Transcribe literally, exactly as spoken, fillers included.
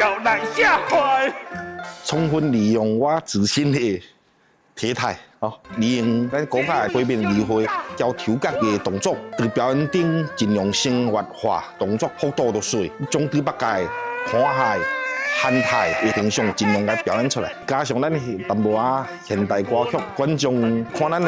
要难下怀。 充分利用我自身的体态，哦，利用咱国家的改变议会交抽角的动作，在表演顶尽量生活化动作，幅度都水，将对北界看海。 汉台的形象尽量来表演出来，加上咱淡薄仔现代歌曲，观众看咱的